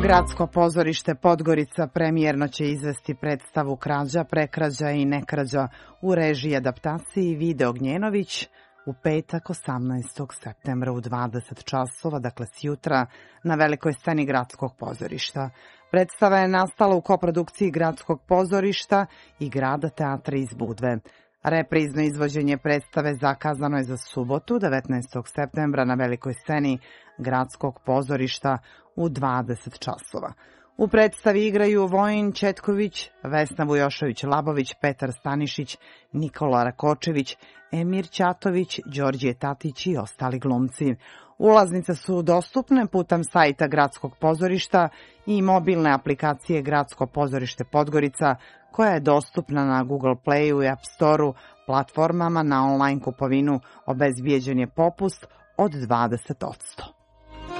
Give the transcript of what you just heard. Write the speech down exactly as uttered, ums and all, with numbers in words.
Gradsko pozorište Podgorica premijerno će izvesti predstavu Krađa, prekrađa i nekrađa u režiji adaptaciji Video Gnjenović u petak osamnaestog septembra u dvadeset časova, dakle sjutra, na velikoj sceni Gradskog pozorišta. Predstava je nastala u koprodukciji Gradskog pozorišta i Grada teatra iz Budve. Reprizno izvođenje predstave zakazano je za subotu, devetnaestog septembra, na velikoj sceni Gradskog pozorišta u dvadeset časova. U predstavi igraju Vojin Četković, Vesna Vujošević-Labović, Petar Stanišić, Nikola Rakočević, Emir Ćatović, Đorđe Tatić i ostali glumci. Ulaznice su dostupne putem sajta Gradskog pozorišta i mobilne aplikacije Gradsko pozorište Podgorica, koja je dostupna na Google Playu i App Storeu, platformama. Na online kupovinu obezbijeđen je popust od dvadeset posto.